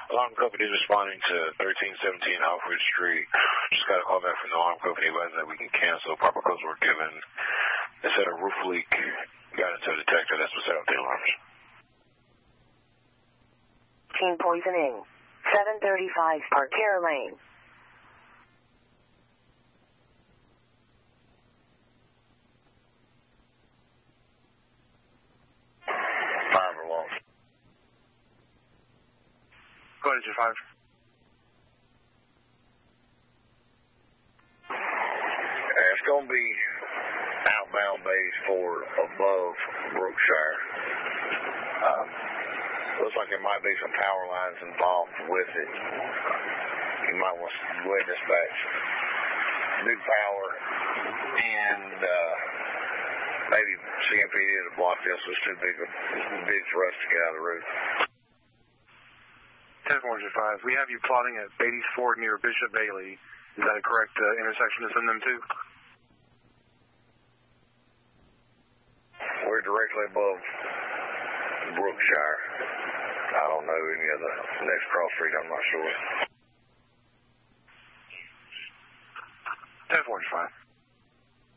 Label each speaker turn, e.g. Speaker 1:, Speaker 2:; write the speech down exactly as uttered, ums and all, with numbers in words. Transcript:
Speaker 1: Alarm company is responding to thirteen seventeen Alfred Street. Just got a call back from the alarm company advising that we can cancel. Proper codes were given. They said a roof leak got into a detector. That's what set off the alarms.
Speaker 2: Team poisoning. seven thirty-five Parterre Lane.
Speaker 3: Five or lost.
Speaker 4: Go ahead, J five.
Speaker 3: It's going to be outbound base for above Brookshire. Uh, looks like there might be some power lines involved with it. You might want to go ahead and dispatch new power and uh, maybe C M P D to block this. It's too big, big for us to get out of the roof.
Speaker 4: ten four J five, we have you plotting at Beatty's Ford near Bishop Bailey. Is that a correct uh, intersection to send them to?
Speaker 3: We're directly above Brookshire. I don't know any of the next cross street, I'm not sure.
Speaker 4: ten four J five.